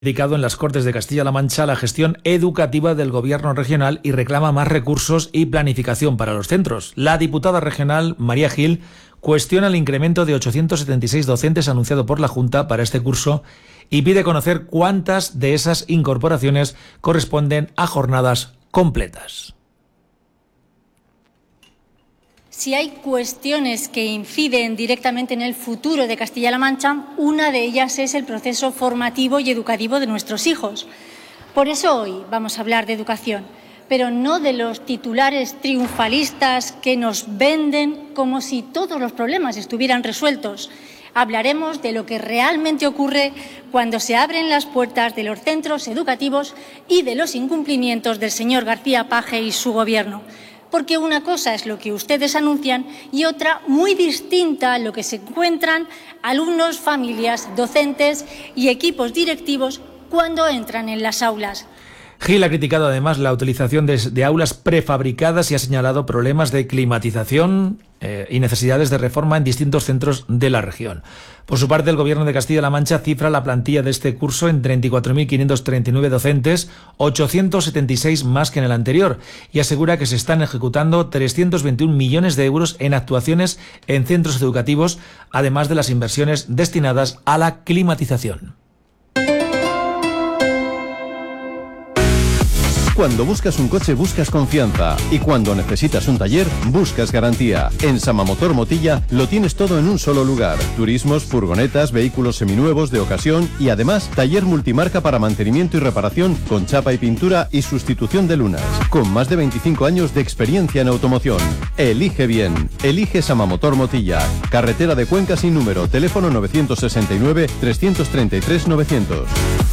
Criticado en las Cortes de Castilla-La Mancha la gestión educativa del gobierno regional y reclama más recursos y planificación para los centros. La diputada regional María Gil cuestiona el incremento de 876 docentes anunciado por la Junta para este curso y pide conocer cuántas de esas incorporaciones corresponden a jornadas completas. Si hay cuestiones que inciden directamente en el futuro de Castilla-La Mancha, una de ellas es el proceso formativo y educativo de nuestros hijos. Por eso hoy vamos a hablar de educación, pero no de los titulares triunfalistas que nos venden como si todos los problemas estuvieran resueltos. Hablaremos de lo que realmente ocurre cuando se abren las puertas de los centros educativos y de los incumplimientos del señor García Page y su gobierno. Porque una cosa es lo que ustedes anuncian y otra muy distinta lo que se encuentran alumnos, familias, docentes y equipos directivos cuando entran en las aulas. Gil ha criticado además la utilización de aulas prefabricadas y ha señalado problemas de climatización y necesidades de reforma en distintos centros de la región. Por su parte, el Gobierno de Castilla-La Mancha cifra la plantilla de este curso en 34.539 docentes, 876 más que en el anterior, y asegura que se están ejecutando 321 millones de euros en actuaciones en centros educativos, además de las inversiones destinadas a la climatización. Cuando buscas un coche buscas confianza y cuando necesitas un taller buscas garantía. En Samamotor Motilla lo tienes todo en un solo lugar. Turismos, furgonetas, vehículos seminuevos de ocasión y además taller multimarca para mantenimiento y reparación con chapa y pintura y sustitución de lunas. Con más de 25 años de experiencia en automoción. Elige bien. Elige Samamotor Motilla. Carretera de Cuenca sin número. Teléfono 969 333 900.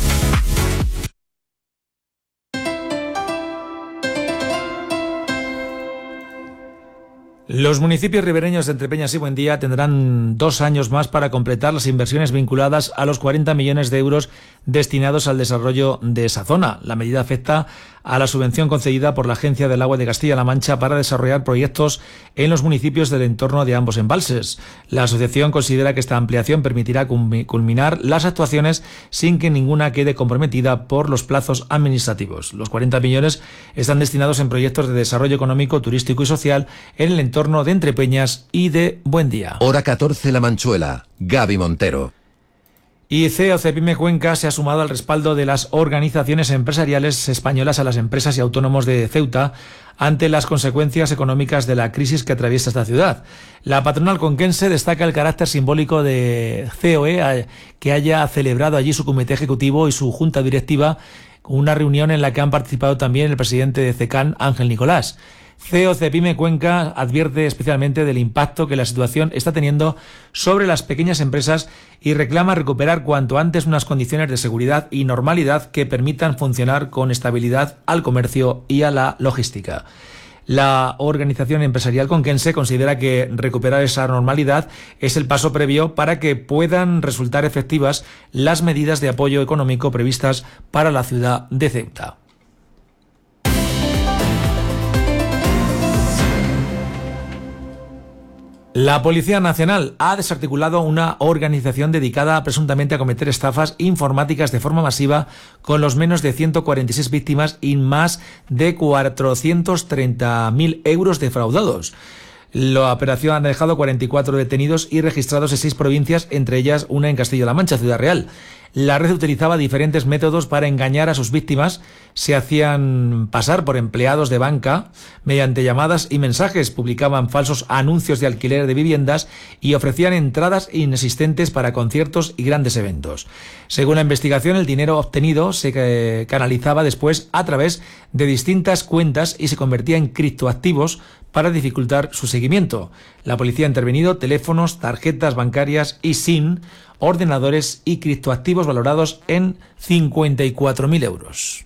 Los municipios ribereños de Entrepeñas y Buendía tendrán 2 años más para completar las inversiones vinculadas a los 40 millones de euros destinados al desarrollo de esa zona. La medida afecta a la subvención concedida por la Agencia del Agua de Castilla-La Mancha para desarrollar proyectos en los municipios del entorno de ambos embalses. La asociación considera que esta ampliación permitirá culminar las actuaciones sin que ninguna quede comprometida por los plazos administrativos. Los 40 millones están destinados en proyectos de desarrollo económico, turístico y social en el entorno de Entrepeñas y de Buendía. Hora 14 La Manchuela. Gaby Montero. Y CEOCEPYME Cuenca se ha sumado al respaldo de las organizaciones empresariales españolas a las empresas y autónomos de Ceuta ante las consecuencias económicas de la crisis que atraviesa esta ciudad. La patronal conquense destaca el carácter simbólico de COE, que haya celebrado allí su comité ejecutivo y su junta directiva, una reunión en la que han participado también el presidente de CECAN, Ángel Nicolás. CEOCEPYME Cuenca advierte especialmente del impacto que la situación está teniendo sobre las pequeñas empresas y reclama recuperar cuanto antes unas condiciones de seguridad y normalidad que permitan funcionar con estabilidad al comercio y a la logística. La organización empresarial conquense considera que recuperar esa normalidad es el paso previo para que puedan resultar efectivas las medidas de apoyo económico previstas para la ciudad de Ceuta. La Policía Nacional ha desarticulado una organización dedicada presuntamente a cometer estafas informáticas de forma masiva con los menos de 146 víctimas y más de 430.000 euros defraudados. La operación ha dejado 44 detenidos y registrados en 6 provincias, entre ellas una en Castilla-La Mancha, Ciudad Real. La red utilizaba diferentes métodos para engañar a sus víctimas. Se hacían pasar por empleados de banca mediante llamadas y mensajes, publicaban falsos anuncios de alquiler de viviendas y ofrecían entradas inexistentes para conciertos y grandes eventos. Según la investigación, el dinero obtenido se canalizaba después a través de distintas cuentas y se convertía en criptoactivos para dificultar su seguimiento. La policía ha intervenido teléfonos, tarjetas bancarias y SIM, ordenadores y criptoactivos valorados en 54.000 euros.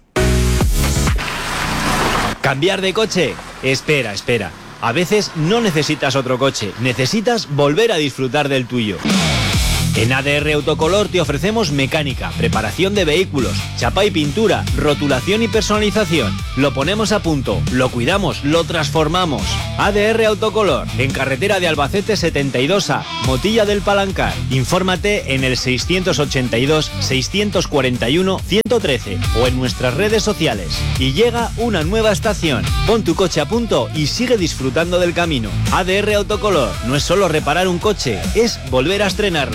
¿Cambiar de coche? Espera. A veces no necesitas otro coche, necesitas volver a disfrutar del tuyo. En ADR Autocolor te ofrecemos mecánica, preparación de vehículos, chapa y pintura, rotulación y personalización. Lo ponemos a punto, lo cuidamos, lo transformamos. ADR Autocolor, en carretera de Albacete 72A, Motilla del Palancar. Infórmate en el 682 641 113 o en nuestras redes sociales. Y llega una nueva estación. Pon tu coche a punto y sigue disfrutando del camino. ADR Autocolor no es solo reparar un coche, es volver a estrenarlo.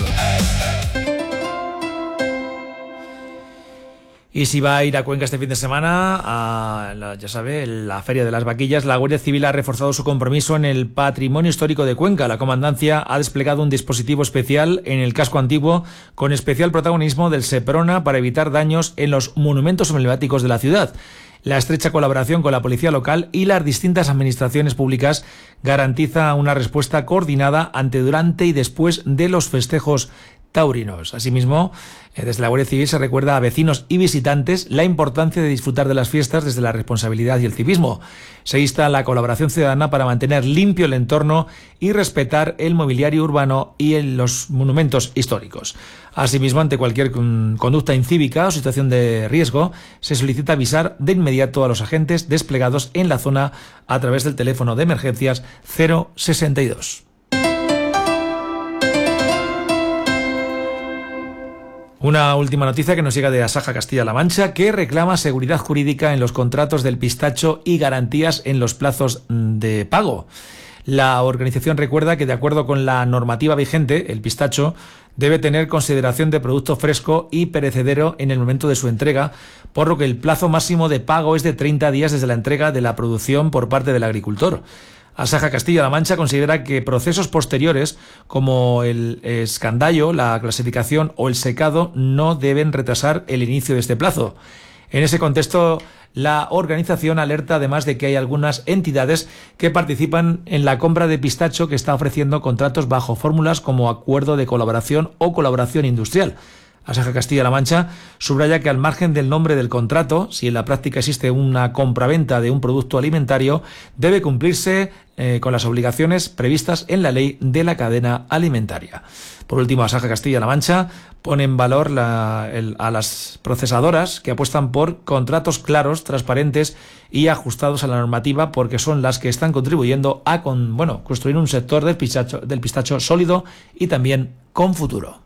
Y si va a ir a Cuenca este fin de semana, ya sabe, la Feria de las Vaquillas, la Guardia Civil ha reforzado su compromiso en el patrimonio histórico de Cuenca. La Comandancia ha desplegado un dispositivo especial en el casco antiguo con especial protagonismo del Seprona para evitar daños en los monumentos emblemáticos de la ciudad. La estrecha colaboración con la policía local y las distintas administraciones públicas garantiza una respuesta coordinada ante, durante y después de los festejos taurinos. Asimismo, desde la Guardia Civil se recuerda a vecinos y visitantes la importancia de disfrutar de las fiestas desde la responsabilidad y el civismo. Se insta a la colaboración ciudadana para mantener limpio el entorno y respetar el mobiliario urbano y los monumentos históricos. Asimismo, ante cualquier conducta incívica o situación de riesgo, se solicita avisar de inmediato a los agentes desplegados en la zona a través del teléfono de emergencias 062. Una última noticia que nos llega de Asaja Castilla-La Mancha, que reclama seguridad jurídica en los contratos del pistacho y garantías en los plazos de pago. La organización recuerda que, de acuerdo con la normativa vigente, el pistacho debe tener consideración de producto fresco y perecedero en el momento de su entrega, por lo que el plazo máximo de pago es de 30 días desde la entrega de la producción por parte del agricultor. Asaja Castilla-La Mancha considera que procesos posteriores como el escandallo, la clasificación o el secado no deben retrasar el inicio de este plazo. En ese contexto, la organización alerta además de que hay algunas entidades que participan en la compra de pistacho que está ofreciendo contratos bajo fórmulas como acuerdo de colaboración o colaboración industrial. Asaja Castilla-La Mancha subraya que al margen del nombre del contrato, si en la práctica existe una compraventa de un producto alimentario, debe cumplirse con las obligaciones previstas en la ley de la cadena alimentaria. Por último, Asaja Castilla-La Mancha pone en valor a las procesadoras que apuestan por contratos claros, transparentes y ajustados a la normativa, porque son las que están contribuyendo a construir un sector del pistacho sólido y también con futuro.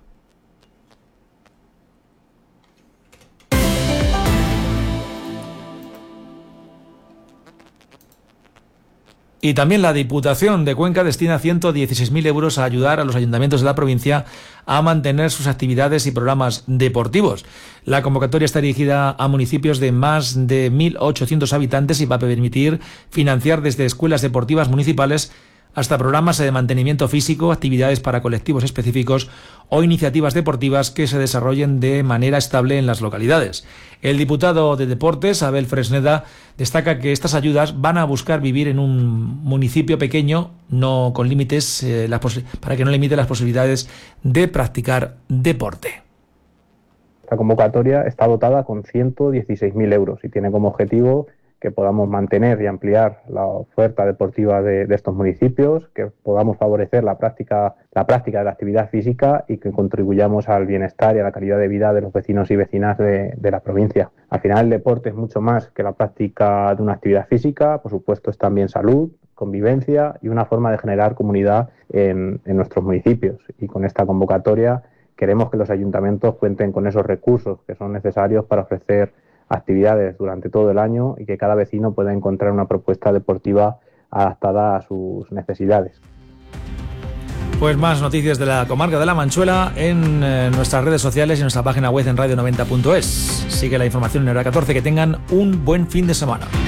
Y también la Diputación de Cuenca destina 116.000 euros a ayudar a los ayuntamientos de la provincia a mantener sus actividades y programas deportivos. La convocatoria está dirigida a municipios de más de 1.800 habitantes y va a permitir financiar desde escuelas deportivas municipales hasta programas de mantenimiento físico, actividades para colectivos específicos o iniciativas deportivas que se desarrollen de manera estable en las localidades. El diputado de Deportes, Abel Fresneda, destaca que estas ayudas van a buscar vivir en un municipio pequeño, no con límites, para que no limite las posibilidades de practicar deporte. La convocatoria está dotada con 116.000 euros y tiene como objetivo que podamos mantener y ampliar la oferta deportiva de estos municipios, que podamos favorecer la práctica de la actividad física y que contribuyamos al bienestar y a la calidad de vida de los vecinos y vecinas de la provincia. Al final el deporte es mucho más que la práctica de una actividad física, por supuesto es también salud, convivencia y una forma de generar comunidad en nuestros municipios. Y con esta convocatoria queremos que los ayuntamientos cuenten con esos recursos que son necesarios para ofrecer actividades durante todo el año y que cada vecino pueda encontrar una propuesta deportiva adaptada a sus necesidades. Pues más noticias de la comarca de La Manchuela en nuestras redes sociales y en nuestra página web en radio90.es. Sigue la información en hora 14. Que tengan un buen fin de semana.